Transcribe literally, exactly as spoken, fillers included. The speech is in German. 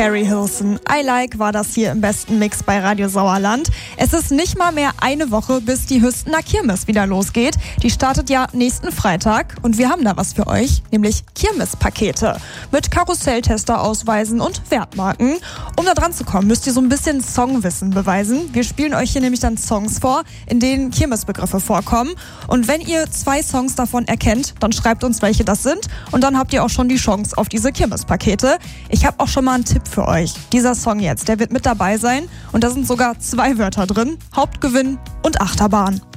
Carrie Hilson. I Like war das hier im besten Mix bei Radio Sauerland. Es ist nicht mal mehr eine Woche, bis die Hüstener Kirmes wieder losgeht. Die startet ja nächsten Freitag und wir haben da was für euch, nämlich Kirmespakete mit Karusselltesterausweisen und Wertmarken. Um da dran zu kommen, müsst ihr so ein bisschen Songwissen beweisen. Wir spielen euch hier nämlich dann Songs vor, in denen Kirmesbegriffe vorkommen. Und wenn ihr zwei Songs davon erkennt, dann schreibt uns, welche das sind. Und dann habt ihr auch schon die Chance auf diese Kirmespakete. Ich habe auch schon mal einen Tipp für euch. Dieser Song jetzt, der wird mit dabei sein. Und da sind sogar zwei Wörter drin. Hauptgewinn und Achterbahn.